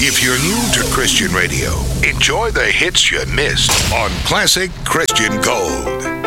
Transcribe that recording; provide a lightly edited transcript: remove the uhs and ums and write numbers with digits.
If you're new to Christian radio, enjoy the hits you missed on Classic Christian Gold.